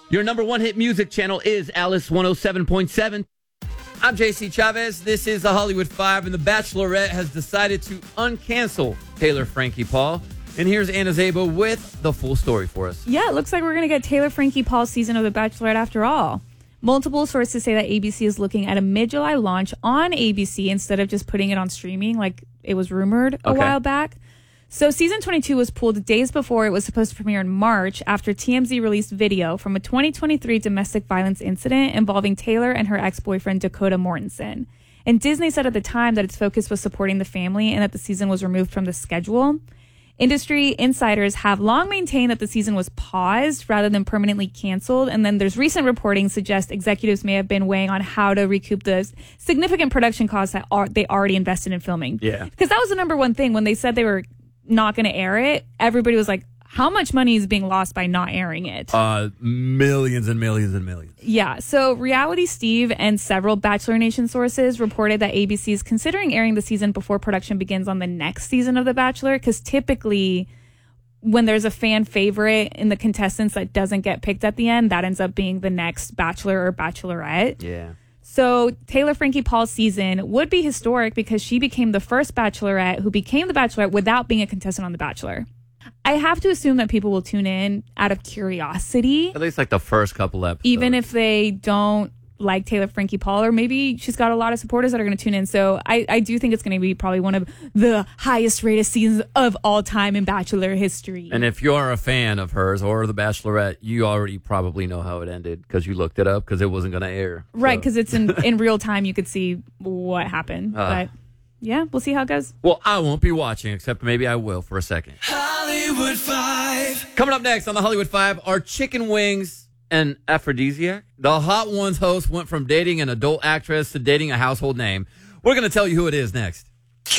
Your number one hit music channel is Alice 107.7. I'm JC Chavez. This is the Hollywood Five, and The Bachelorette has decided to uncancel Taylor Frankie Paul. And here's Anna Szabo with the full story for us. Yeah, it looks like we're going to get Taylor Frankie Paul's season of The Bachelorette after all. Multiple sources say that ABC is looking at a mid-July launch on ABC instead of just putting it on streaming like it was rumored a while back. So season 22 was pulled days before it was supposed to premiere in March after TMZ released video from a 2023 domestic violence incident involving Taylor and her ex-boyfriend Dakota Mortensen. And Disney said at the time that its focus was supporting the family and that the season was removed from the schedule. Industry insiders have long maintained that the season was paused rather than permanently canceled. And then there's recent reporting suggests executives may have been weighing on how to recoup the significant production costs that they already invested in filming. Yeah. Because that was the number one thing when they said they were not going to air it. Everybody was like, how much money is being lost by not airing it? Millions and millions and millions. Yeah. So Reality Steve and several Bachelor Nation sources reported that ABC is considering airing the season before production begins on the next season of The Bachelor, because typically when there's a fan favorite in the contestants that doesn't get picked at the end, that ends up being the next Bachelor or Bachelorette. Yeah. So Taylor Frankie Paul's season would be historic because she became the first Bachelorette who became the Bachelorette without being a contestant on The Bachelor. I have to assume that people will tune in out of curiosity. At least like the first couple episodes. Even if they don't like Taylor Frankie Paul, or maybe she's got a lot of supporters that are going to tune in. So I do think it's going to be probably one of the highest rated seasons of all time in Bachelor history. And if you're a fan of hers or The Bachelorette, you already probably know how it ended because you looked it up because it wasn't going to air. Right, because it's in real time. You could see what happened. But yeah, we'll see how it goes. Well, I won't be watching, except maybe I will for a second. Hollywood Five. Coming up next on the Hollywood Five are chicken wings an aphrodisiac? The Hot Ones host went from dating an adult actress to dating a household name. We're going to tell you who it is next.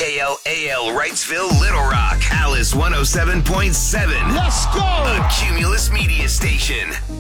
KLAL Wrightsville, Little Rock, Alice 107.7. Let's go! A Cumulus Media Station.